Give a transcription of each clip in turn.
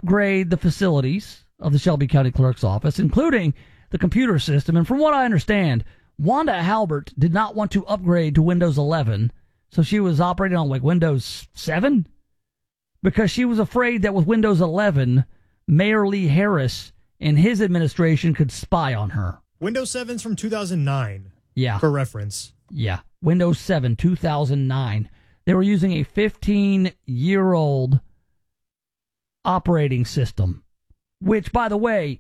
upgrade the facilities of the Shelby County Clerk's office, including the computer system. And from what I understand, Wanda Halbert did not want to upgrade to Windows 11, so she was operating on like Windows 7 because she was afraid that with Windows 11, Mayor Lee Harris and his administration could spy on her. Windows 7's from 2009. Yeah. For reference. Yeah. Windows 7, 2009. They were using a 15-year-old operating system, which, by the way,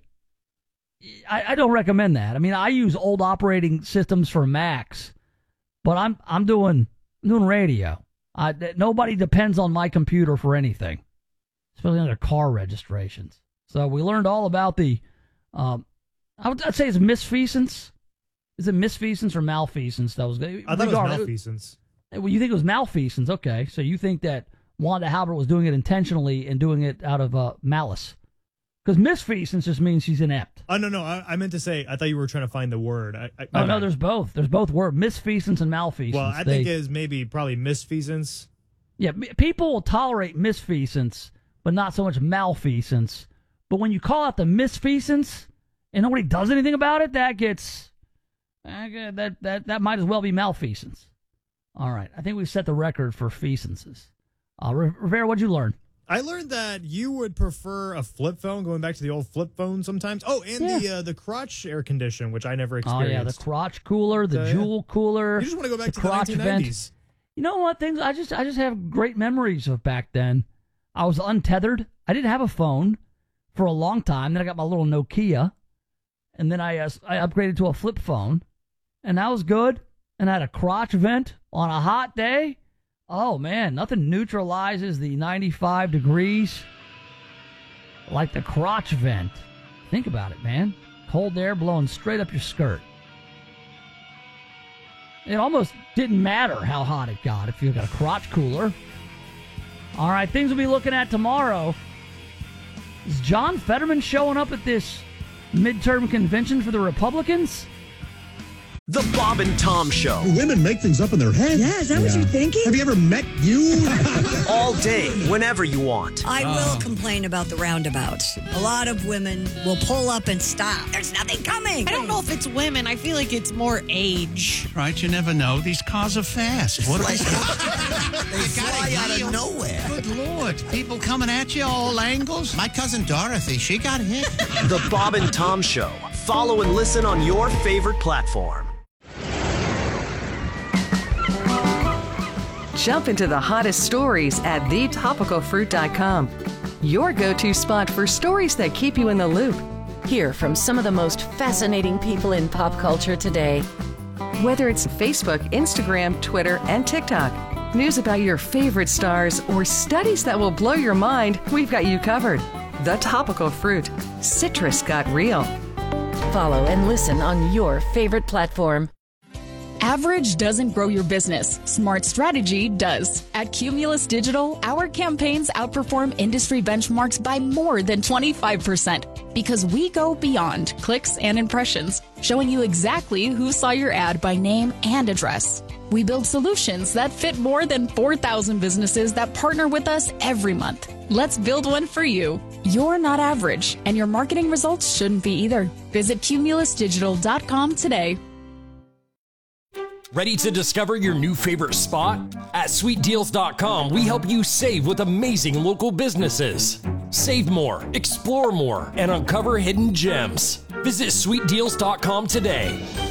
I don't recommend that. I mean, I use old operating systems for Macs, but I'm doing radio. Nobody depends on my computer for anything, especially on their car registrations. So we learned all about the, I'd say it's misfeasance. Is it misfeasance or malfeasance? That was. I thought it was malfeasance. Well, you think it was malfeasance? Okay, so you think that Wanda Halbert was doing it intentionally and doing it out of malice? Because misfeasance just means she's inept. Oh, no. I meant to say, I thought you were trying to find the word. No, there's both. There's both words, misfeasance and malfeasance. Well, I think it is probably misfeasance. Yeah, people will tolerate misfeasance, but not so much malfeasance. But when you call out the misfeasance and nobody does anything about it, that gets... That might as well be malfeasance. All right. I think we've set the record for feasances. Rivera, what'd you learn? I learned that you would prefer a flip phone, going back to the old flip phone sometimes. Oh, and the crotch air condition, which I never experienced. Oh, yeah, the crotch cooler, the Joule cooler. You just want to go back to the crotch 1990s. Vent. You know what? Things I just have great memories of back then. I was untethered. I didn't have a phone for a long time. Then I got my little Nokia, and then I upgraded to a flip phone. And that was good. And I had a crotch vent on a hot day. Oh, man, nothing neutralizes the 95 degrees like the crotch vent. Think about it, man. Cold air blowing straight up your skirt. It almost didn't matter how hot it got if you got a crotch cooler. All right, things we'll be looking at tomorrow. Is John Fetterman showing up at this midterm convention for the Republicans? The Bob and Tom Show. Women make things up in their head. Yeah, is that what you're thinking? Have you ever met you? All day, whenever you want. I will complain about the roundabouts. A lot of women will pull up and stop. There's nothing coming. I don't know if it's women. I feel like it's more age. Right, you never know. These cars are fast. What They fly out of nowhere. Good Lord. People coming at you all angles. My cousin Dorothy, she got hit. The Bob and Tom Show. Follow and listen on your favorite platform. Jump into the hottest stories at thetopicalfruit.com. Your go-to spot for stories that keep you in the loop. Hear from some of the most fascinating people in pop culture today. Whether it's Facebook, Instagram, Twitter, and TikTok, news about your favorite stars, or studies that will blow your mind, we've got you covered. The Topical Fruit. Citrus got real. Follow and listen on your favorite platform. Average doesn't grow your business. Smart strategy does. At Cumulus Digital, our campaigns outperform industry benchmarks by more than 25% because we go beyond clicks and impressions, showing you exactly who saw your ad by name and address. We build solutions that fit more than 4,000 businesses that partner with us every month. Let's build one for you. You're not average, and your marketing results shouldn't be either. Visit cumulusdigital.com today. Ready to discover your new favorite spot? At sweetdeals.com, we help you save with amazing local businesses. Save more, explore more, and uncover hidden gems. Visit sweetdeals.com today.